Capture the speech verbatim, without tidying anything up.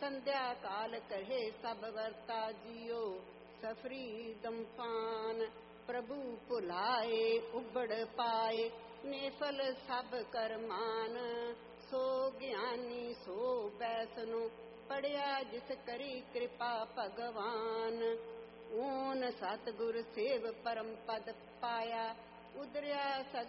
संध्या काल कहे सब वर्ता जियो सफरी दम्फान। प्रभु भुलाए उबड़ पाए नेफल सब करमान। सो ज्ञानी सो बैसनो पढ़िया जिस करी कृपा भगवान। ऊन सतगुर सेव परम पद पाया उदरिया सद